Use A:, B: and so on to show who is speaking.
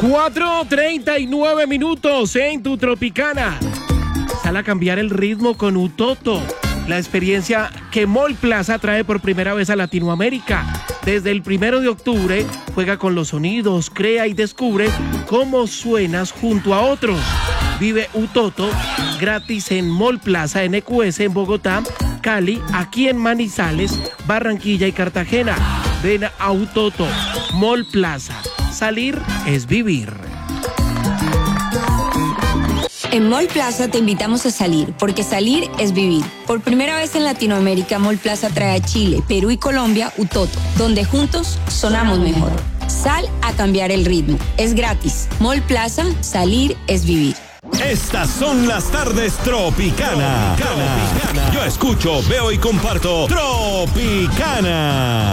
A: 4:39 en tu Tropicana. Sal a cambiar el ritmo con Utoto, la experiencia que Mall Plaza trae por primera vez a Latinoamérica. Desde el 1 de octubre, juega con los sonidos, crea y descubre cómo suenas junto a otros. Vive Utoto gratis en Mall Plaza NQS en Bogotá, Cali, aquí en Manizales, Barranquilla y Cartagena. Ven a Utoto, Mall Plaza. Salir es vivir.
B: En Mall Plaza te invitamos a salir, porque salir es vivir. Por primera vez en Latinoamérica, Mall Plaza trae a Chile, Perú y Colombia Utoto, donde juntos sonamos mejor. Sal a cambiar el ritmo. Es gratis. Mall Plaza, salir es vivir.
C: Estas son las tardes Tropicana. Yo escucho, veo y comparto Tropicana.